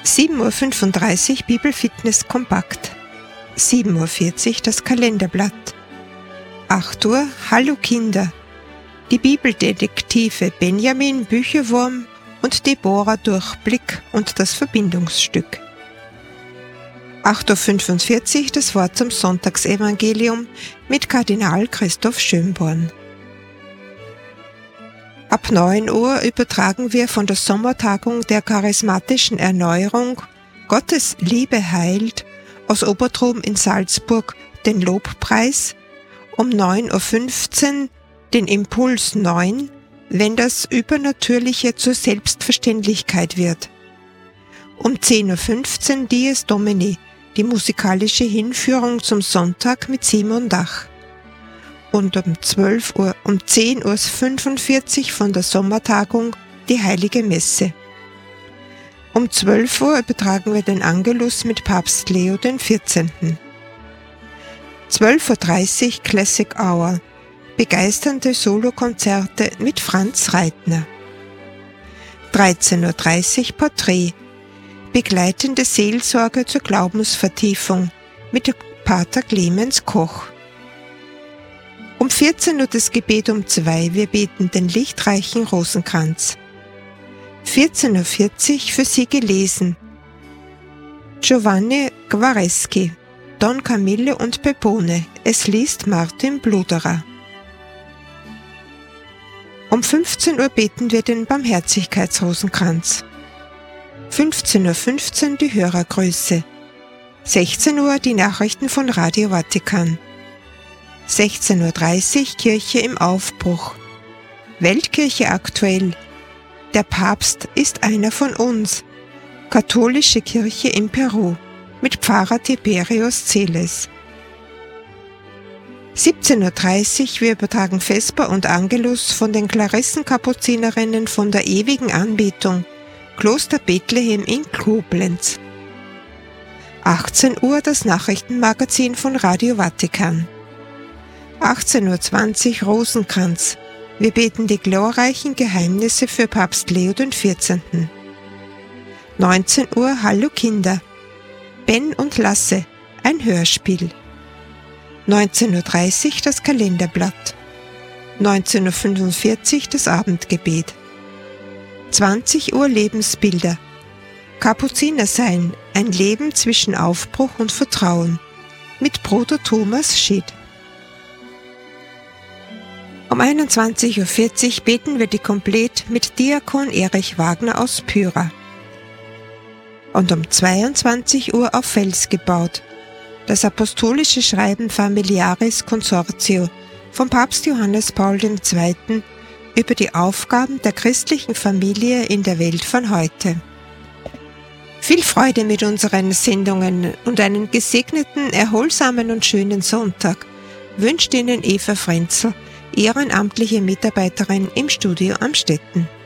7:35 Uhr Bibelfitness kompakt. 7:40 Uhr das Kalenderblatt. 8 Uhr Hallo Kinder. Die Bibeldetektive Benjamin Bücherwurm und Deborah Durchblick und das Verbindungsstück. 8:45 Uhr das Wort zum Sonntagsevangelium mit Kardinal Christoph Schönborn. Ab 9 Uhr übertragen wir von der Sommertagung der charismatischen Erneuerung Gottes Liebe heilt aus Obertrum in Salzburg den Lobpreis, um 9:15 Uhr den Impuls 9, wenn das Übernatürliche zur Selbstverständlichkeit wird. Um 10:15 Uhr Dies Domini, die musikalische Hinführung zum Sonntag mit Simon Dach. Und um 10:45 Uhr von der Sommertagung die Heilige Messe. Um 12 Uhr übertragen wir den Angelus mit Papst Leo XIV. 12:30 Uhr Classic Hour, begeisternde Solokonzerte mit Franz Reitner. 13:30 Uhr Porträt, begleitende Seelsorge zur Glaubensvertiefung mit Pater Clemens Koch. Um 14 Uhr das Gebet um 2, wir beten den lichtreichen Rosenkranz. 14:40 Uhr für Sie gelesen. Giovanni Guareschi, Don Camillo und Pepone, es liest Martin Bluderer. Um 15 Uhr beten wir den Barmherzigkeitsrosenkranz. 15:15 Uhr die Hörergrüße. 16 Uhr die Nachrichten von Radio Vatikan. 16:30 Uhr Kirche im Aufbruch. Weltkirche aktuell. Der Papst ist einer von uns. Katholische Kirche in Peru mit Pfarrer Tiberius Celes. 17:30 Uhr wir übertragen Vesper und Angelus von den Klarissenkapuzinerinnen von der ewigen Anbetung, Kloster Bethlehem in Koblenz. 18 Uhr das Nachrichtenmagazin von Radio Vatikan. 18:20 Uhr Rosenkranz. Wir beten die glorreichen Geheimnisse für Papst Leo XIV. 19 Uhr Hallo Kinder. Ben und Lasse, ein Hörspiel. 19:30 Uhr das Kalenderblatt. 19:45 Uhr das Abendgebet. 20 Uhr Lebensbilder. Kapuziner sein, ein Leben zwischen Aufbruch und Vertrauen. Mit Bruder Thomas Schied. Um 21:40 Uhr beten wir die Komplett mit Diakon Erich Wagner aus Pyra. Und um 22 Uhr auf Fels gebaut. Das apostolische Schreiben Familiaris Consortio von Papst Johannes Paul II. Über die Aufgaben der christlichen Familie in der Welt von heute. Viel Freude mit unseren Sendungen und einen gesegneten, erholsamen und schönen Sonntag wünscht Ihnen Eva Frenzel, ehrenamtliche Mitarbeiterin im Studio Amstetten.